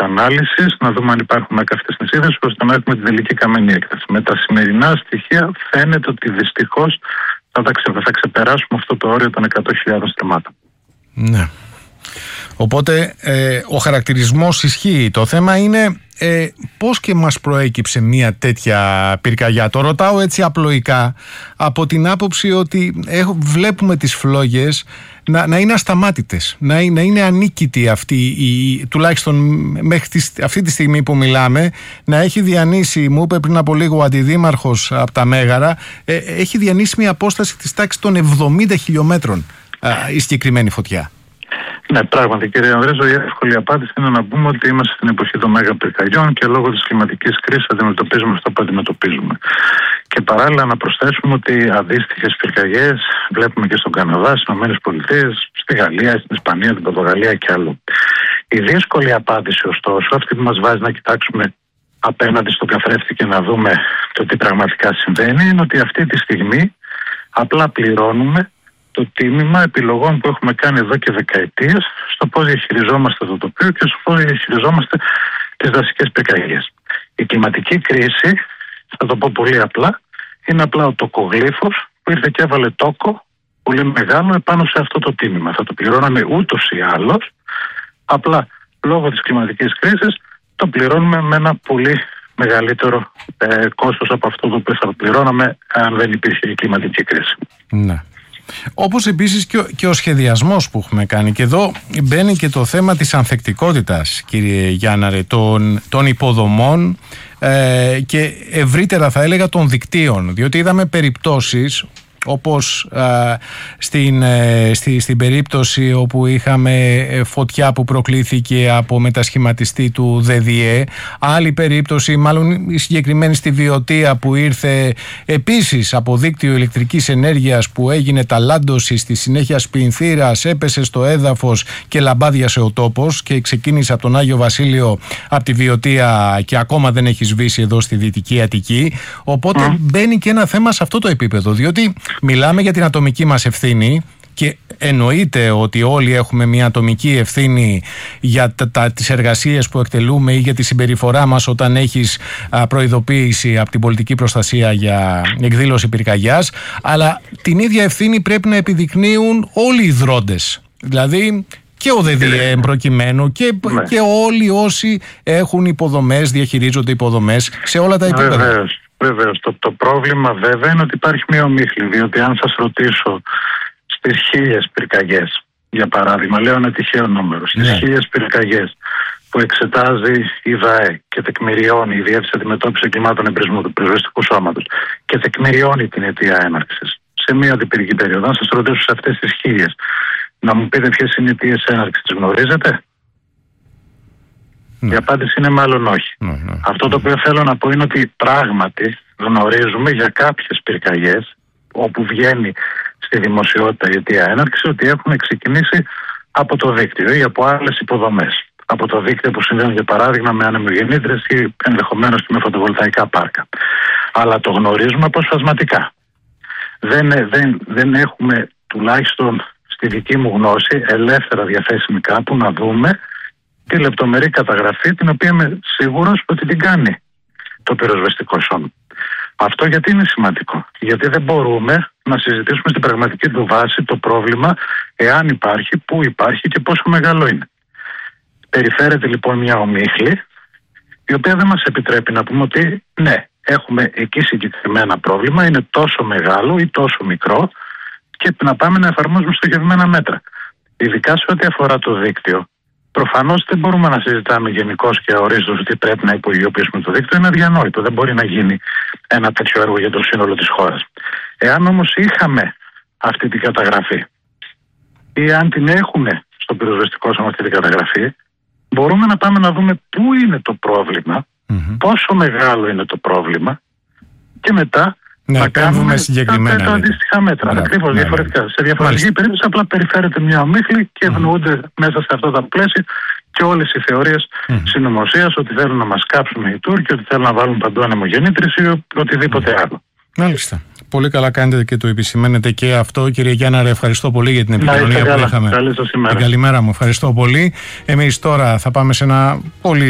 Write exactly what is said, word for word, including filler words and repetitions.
ανάλυσης, να δούμε αν υπάρχουν ακαυτές νησίδες, ώστε να έχουμε την τελική καμένη έκταση. Με τα σημερινά στοιχεία φαίνεται ότι δυστυχώς θα, ξε, θα ξεπεράσουμε αυτό το όριο των εκατό χιλιάδων στρεμμάτων. Ναι. Οπότε ε, ο χαρακτηρισμός ισχύει. Το θέμα είναι ε, πώς και μας προέκυψε μια τέτοια πυρκαγιά. Το ρωτάω έτσι απλοϊκά από την άποψη ότι έχω, βλέπουμε τις φλόγες να, να είναι ασταμάτητες, να, να είναι ανίκητη αυτή η, τουλάχιστον μέχρι τη, αυτή τη στιγμή που μιλάμε, να έχει διανύσει, μου είπε πριν από λίγο ο αντιδήμαρχος από τα Μέγαρα, ε, έχει διανύσει μια απόσταση της τάξης των εβδομήντα χιλιόμετρων ε, η συγκεκριμένη φωτιά. Ναι, πράγματι, κύριε Ανδρέζο, η εύκολη απάντηση είναι να πούμε ότι είμαστε στην εποχή των μέγα πυρκαγιών και λόγω της κλιματικής κρίσης αντιμετωπίζουμε αυτό που αντιμετωπίζουμε. Και παράλληλα να προσθέσουμε ότι αντίστοιχες πυρκαγιές βλέπουμε και στον Καναδά, στις ΗΠΑ, στη Γαλλία, στην Ισπανία, την Πορτογαλία και αλλού. Η δύσκολη απάντηση, ωστόσο, αυτή που μας βάζει να κοιτάξουμε απέναντι στον καθρέφτη και να δούμε το τι πραγματικά συμβαίνει, είναι ότι αυτή τη στιγμή απλά πληρώνουμε το τίμημα επιλογών που έχουμε κάνει εδώ και δεκαετίες στο πώς διαχειριζόμαστε το τοπίο και στο πώς διαχειριζόμαστε τις δασικές πυρκαγιές. Η κλιματική κρίση, θα το πω πολύ απλά, είναι απλά ο τοκογλύφος που ήρθε και έβαλε τόκο πολύ μεγάλο επάνω σε αυτό το τίμημα. Θα το πληρώναμε ούτως ή άλλως, απλά λόγω της κλιματικής κρίσης το πληρώνουμε με ένα πολύ μεγαλύτερο ε, κόστος από αυτό το οποίο θα το πληρώναμε αν δεν υπήρχε η κλιματική κρίση. Ναι. Όπως επίσης και ο, και ο σχεδιασμός που έχουμε κάνει, και εδώ μπαίνει και το θέμα της ανθεκτικότητας, κύριε Γιάνναρε, των, των υποδομών ε, και ευρύτερα θα έλεγα των δικτύων, διότι είδαμε περιπτώσεις όπως α, στην, ε, στη, στην περίπτωση όπου είχαμε φωτιά που προκλήθηκε από μετασχηματιστή του ΔΔΕ, άλλη περίπτωση, μάλλον η συγκεκριμένη στη Βιωτία, που ήρθε επίσης από δίκτυο ηλεκτρικής ενέργειας που έγινε ταλάντωση, στη συνέχεια σπινθήρας, έπεσε στο έδαφος και λαμπάδιασε ο τόπος και ξεκίνησε από τον Άγιο Βασίλειο, από τη Βιωτία, και ακόμα δεν έχει σβήσει εδώ στη Δυτική Αττική. Οπότε mm. μπαίνει και ένα θέμα σε αυτό το επίπεδο, διότι μιλάμε για την ατομική μας ευθύνη και εννοείται ότι όλοι έχουμε μια ατομική ευθύνη για τα, τα, τις εργασίες που εκτελούμε ή για τη συμπεριφορά μας όταν έχεις α, προειδοποίηση από την πολιτική προστασία για εκδήλωση πυρκαγιάς, αλλά την ίδια ευθύνη πρέπει να επιδεικνύουν όλοι οι δρόντες, δηλαδή και ο ΔΔΕ προκειμένου και, ναι. και όλοι όσοι έχουν υποδομές, διαχειρίζονται υποδομές σε όλα τα επίπεδα. Βεβαίως. Βεβαίως, το, το πρόβλημα βέβαια είναι ότι υπάρχει μία ομίχλη, διότι αν σας ρωτήσω στις χίλιες πυρκαγιές, για παράδειγμα, λέω ένα τυχαίο νούμερο, στις yeah. χίλιες πυρκαγιές που εξετάζει η ΔΑΕ και τεκμηριώνει η Διεύθυνση Αντιμετώπισης Εγκλημάτων Εμπρισμού του Πυροσβεστικού Σώματος και τεκμηριώνει την αιτία έναρξης σε μία αντιπυρική περίοδο, αν σας ρωτήσω σε αυτές τις χίλιες, να μου πείτε ποιες είναι οι αιτίες έναρξης, τις γνωρίζετε? Ναι. Η απάντηση είναι μάλλον όχι. Ναι, ναι. Αυτό το οποίο θέλω να πω είναι ότι πράγματι γνωρίζουμε για κάποιες πυρκαγιές όπου βγαίνει στη δημοσιότητα η αιτία έναρξη ότι έχουν ξεκινήσει από το δίκτυο ή από άλλες υποδομές. Από το δίκτυο που συνδέουν για παράδειγμα με ανεμογεννήτρες ή ενδεχομένως και με φωτοβολταϊκά πάρκα. Αλλά το γνωρίζουμε αποσπασματικά. Δεν, δεν, δεν έχουμε, τουλάχιστον στη δική μου γνώση, ελεύθερα διαθέσιμη κάπου να δούμε τη λεπτομερή καταγραφή, την οποία είμαι σίγουρος ότι την κάνει το πυροσβεστικό σώμα. Αυτό γιατί είναι σημαντικό? Γιατί δεν μπορούμε να συζητήσουμε στην πραγματική του βάση το πρόβλημα, εάν υπάρχει, πού υπάρχει και πόσο μεγάλο είναι. Περιφέρεται λοιπόν μια ομίχλη, η οποία δεν μας επιτρέπει να πούμε ότι ναι, έχουμε εκεί συγκεκριμένα πρόβλημα, είναι τόσο μεγάλο ή τόσο μικρό, και να πάμε να εφαρμόζουμε στοχευμένα μέτρα. Ειδικά σε ό,τι αφορά το δίκτυο. Προφανώς δεν μπορούμε να συζητάμε γενικώς και αορίστως ότι πρέπει να υπογειοποιήσουμε το δίκτυο. Είναι αδιανόητο. Δεν μπορεί να γίνει ένα τέτοιο έργο για το σύνολο της χώρας. Εάν όμως είχαμε αυτή την καταγραφή ή αν την έχουμε στο πυροσβεστικό σώμα αυτή την καταγραφή, μπορούμε να πάμε να δούμε πού είναι το πρόβλημα, mm-hmm. πόσο μεγάλο είναι το πρόβλημα και μετά ναι, να κάνουμε συγκεκριμένα τα, τα αντίστοιχα μέτρα. Ακριβώς, ναι, διαφορετικά. Ναι. Σε διαφορετική Μάλιστα. περίπτωση απλά περιφέρεται μια ομίχλη και ευνοούνται mm. μέσα σε αυτά τα πλαίσια και όλες οι θεωρίες mm. συνωμοσίας ότι θέλουν να μας κάψουν οι Τούρκοι, ότι θέλουν να βάλουν παντού ανεμογεννήτρες ή οτιδήποτε mm. άλλο. Μάλιστα. Πολύ καλά κάνετε και το επισημαίνετε και αυτό. Κύριε Γιάνναρε, ευχαριστώ πολύ για την επικοινωνία που είχαμε. Καλή σας ημέρα. Καλημέρα μου. Ευχαριστώ πολύ. Εμείς τώρα θα πάμε σε ένα πολύ